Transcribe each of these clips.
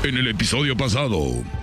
En el episodio pasado.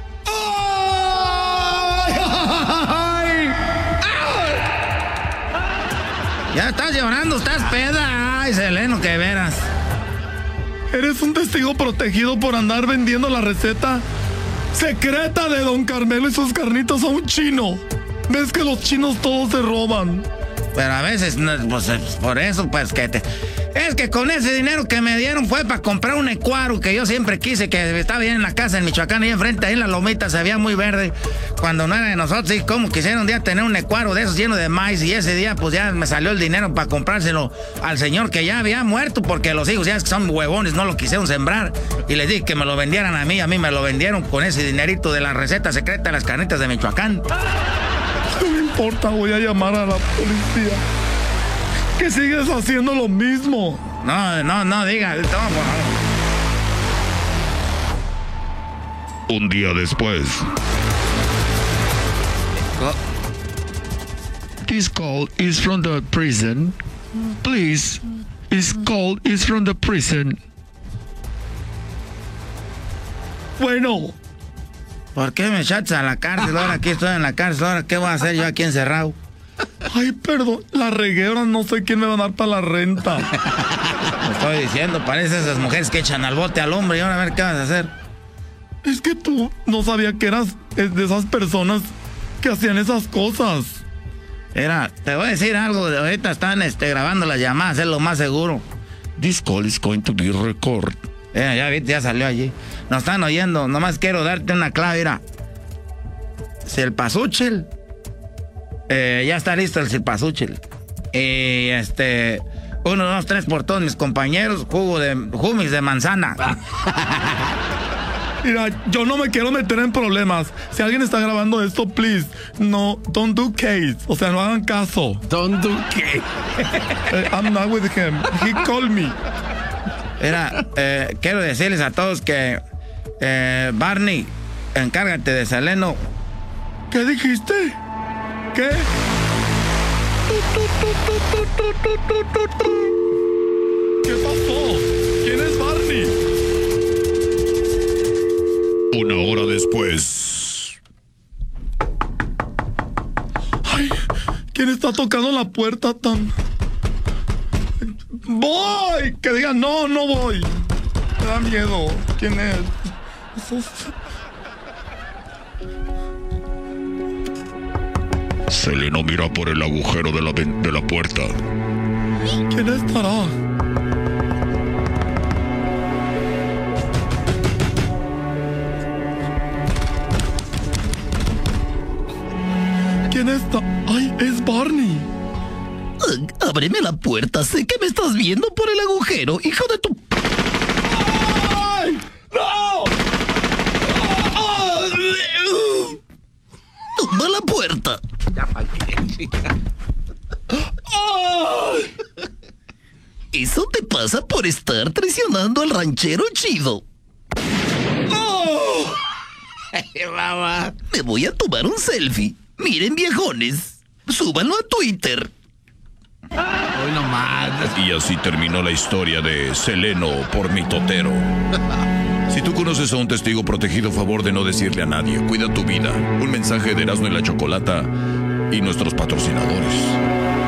Ya estás llorando, estás peda. Ay, Seleno, que veras. Eres un testigo protegido por andar vendiendo la receta secreta de Don Carmelo y sus carnitas a un chino. ¿Ves que los chinos todos se roban? Pero a veces, pues por eso, pues que te... Es que con ese dinero que me dieron fue para comprar un ecuaro que yo siempre quise, que estaba bien en la casa en Michoacán, ahí enfrente, ahí en la lomita, se veía muy verde. Cuando no era de nosotros, y como quisiera un día tener un ecuaro de esos lleno de maíz, y ese día pues ya me salió el dinero para comprárselo al señor que ya había muerto, porque los hijos ya es que son huevones, no lo quisieron sembrar. Y les dije que me lo vendieran a mí me lo vendieron con ese dinerito de la receta secreta de las carnitas de Michoacán. No me importa, voy a llamar a la policía. Que sigues haciendo lo mismo. No, diga, no, por favor. Un día después. This call is from the prison. Please, this call is from the prison. Bueno. ¿Por qué me echaste a la cárcel? Ahora aquí estoy en la cárcel, ahora ¿qué voy a hacer yo aquí encerrado? Ay, perdón, la regué, ahora no sé quién me va a dar para la renta. Te estoy diciendo, parece esas mujeres que echan al bote al hombre y ahora a ver qué vas a hacer. Es que tú no sabías que eras de esas personas que hacían esas cosas. Mira, te voy a decir algo, ahorita están grabando las llamadas, es lo más seguro. This call is going to be recorded. Ya viste, ya salió allí. Nos están oyendo, nomás quiero darte una clave, mira. Silpazúchil. Ya está listo el silpazúchil. Y 1, 2, 3 por todos mis compañeros, jumis de manzana. Mira, yo no me quiero meter en problemas. Si alguien está grabando esto, please, no, don't do case. O sea, no hagan caso. Don't do case. I'm not with him. He called me. Mira, quiero decirles a todos que Barney, encárgate de Seleno. ¿Qué dijiste? ¿Qué? ¿Qué pasó? ¿Quién es Barney? Una hora después. Ay, ¿quién está tocando la puerta tan...? ¡Voy! Que digan, no voy. Me da miedo. ¿Quién es? Seleno mira por el agujero de la puerta. ¿Quién estará? ¿Quién está? ¡Ay, es Barney! Ábreme la puerta, sé que me estás viendo por el agujero, hijo de tu... ¡Ay! ¡No! ¡Toma la puerta! Eso te pasa por estar traicionando al ranchero chido. Me voy a tomar un selfie. Miren, viejones, súbanlo a Twitter. Hoy nomás. Y así terminó la historia de Seleno por mitotero. Si tú conoces a un testigo protegido, favor de no decirle a nadie. Cuida tu vida. Un mensaje de Erasmo y la Chocolata y nuestros patrocinadores.